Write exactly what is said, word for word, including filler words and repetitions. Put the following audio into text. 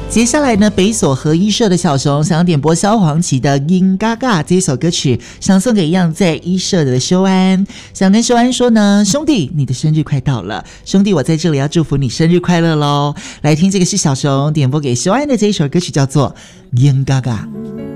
接下来呢，北所合一社的小熊想要点播萧煌奇的《音嘎嘎》这一首歌曲，想送给一样在一社的修安，想跟修安说呢，兄弟，你的生日快到了，兄弟，我在这里要祝福你生日快乐咯。来听这个是小熊点播给修安的这一首歌曲，叫做《音嘎嘎》。